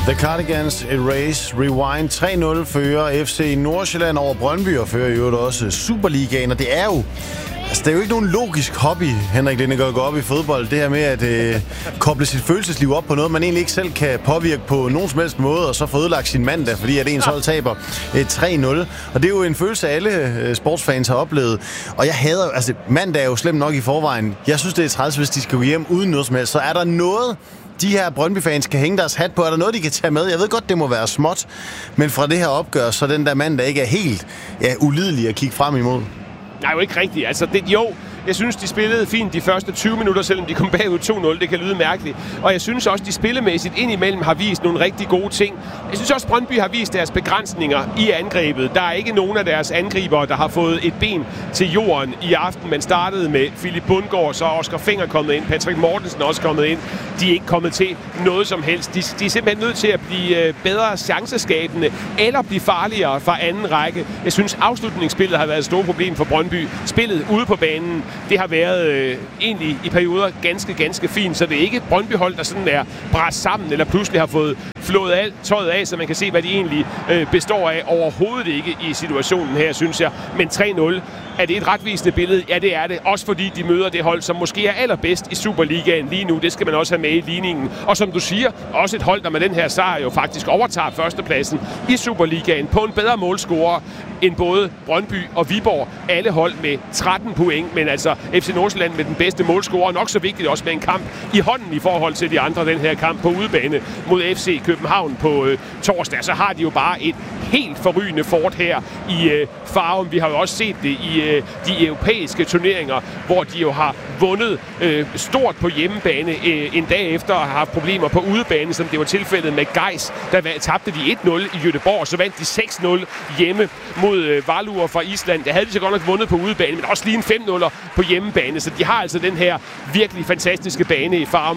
The Cardigans, Erase, Rewind. 3-0 fører FC Nordsjælland over Brøndby, og fører jo også Superligaen. Og det er jo... Altså, det er jo ikke nogen logisk hobby, Henrik Lindegaard, går op i fodbold. Det her med at koble sit følelsesliv op på noget, man egentlig ikke selv kan påvirke på nogen som helst måde, og så få ødelagt sin mandag, fordi at ens hold taber 3-0. Og det er jo en følelse, alle sportsfans har oplevet. Og jeg hader jo... Altså, mandag er jo slemt nok i forvejen. Jeg synes, det er træls, hvis de skal gå hjem uden noget som helst. Så er der noget... de her Brøndby-fans kan hænge deres hat på? Er der noget, de kan tage med? Jeg ved godt, det må være småt, men fra det her opgør, så den der mand, der ikke er helt ulidelig at kigge frem imod. Nej, jo ikke rigtigt. Altså, jeg synes, de spillede fint de første 20 minutter, selvom de kom bagud 2-0. Det kan lyde mærkeligt. Og jeg synes også, de spillemæssigt indimellem har vist nogle rigtig gode ting. Jeg synes også, Brøndby har vist deres begrænsninger i angrebet. Der er ikke nogen af deres angribere, der har fået et ben til jorden i aften. Man startede med Philip Bundgaard, så er Oscar Fenger kommet ind. Patrick Mortensen er også kommet ind. De er ikke kommet til noget som helst. De er simpelthen nødt til at blive bedre chanceskabende eller blive farligere fra anden række. Jeg synes, afslutningsspillet har været et stort problem for Brøndby. Spillet ude på banen, det har været egentlig i perioder ganske fint, så det er ikke et Brøndby-hold, der sådan er bræst sammen, eller pludselig har fået flået alt tøjet af, så man kan se, hvad de egentlig består af. Overhovedet ikke i situationen her, synes jeg. Men 3-0, er det et retvisende billede? Ja, det er det. Også fordi de møder det hold, som måske er allerbedst i Superligaen lige nu. Det skal man også have med i ligningen. Og som du siger, også et hold, der med den her sejr jo faktisk overtager førstepladsen i Superligaen på en bedre målscorer end både Brøndby og Viborg. Alle hold med 13 point, men altså FC Nordsjælland med den bedste målscorer. Nok så vigtigt også med en kamp i hånden i forhold til de andre, den her kamp på udebane mod FC København på torsdag. Så har de jo bare et helt forrygende fort her i farven. Vi har jo også set det i de europæiske turneringer, hvor de jo har vundet stort på hjemmebane en dag efter at have haft problemer på udebane, som det var tilfældet med Gais. Der tabte de 1-0 i Göteborg, så vandt de 6-0 hjemme mod Valur fra Island. Der havde de så godt nok vundet på udebane, men også lige en 5-0 på hjemmebane. Så de har altså den her virkelig fantastiske bane i Farum.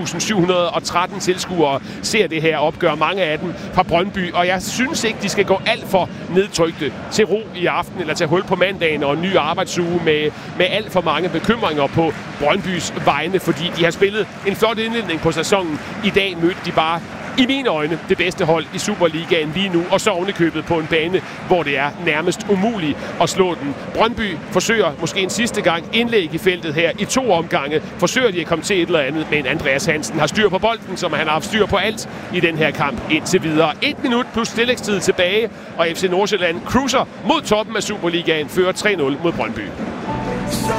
7.713 tilskuere ser det her opgør, mange af dem fra Brøndby. Og jeg synes ikke, de skal gå alt for nedtrykte til ro i aften, eller tage hul på mandagen og en ny arbejdsuge med alt for mange bekymringer på Brøndbys vegne, fordi de har spillet en flot indledning på sæsonen. I dag mødte de bare i mine øjne det bedste hold i Superligaen lige nu, og så ovenikøbet på en bane, hvor det er nærmest umuligt at slå den. Brøndby forsøger måske en sidste gang indlæg i feltet her i 2 omgange. Forsøger de at komme til et eller andet, men Andreas Hansen har styr på bolden, som han har haft styr på alt i den her kamp indtil videre. 1 minut plus tillægstid tilbage, og FC Nordsjælland cruiser mod toppen af Superligaen, fører 3-0 mod Brøndby.